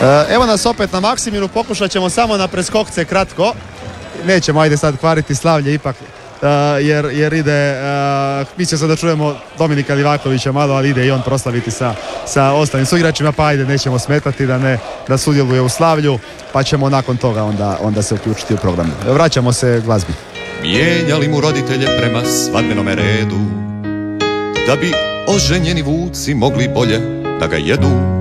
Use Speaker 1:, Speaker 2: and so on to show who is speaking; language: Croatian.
Speaker 1: Evo nas opet na Maksiminu, pokušat ćemo samo na preskokce kratko. Nećemo, ajde sad kvariti slavlje ipak, jer ide, mislio sam da čujemo Dominika Livakovića malo, ali ide i on proslaviti sa ostalim suigračima, pa ajde, nećemo smetati da sudjeluje u slavlju, pa ćemo nakon toga onda se uključiti u program. Vraćamo se glazbi.
Speaker 2: Mijenjali mu roditelje prema svadbenome redu, da bi oženjeni vuci mogli bolje da ga jedu.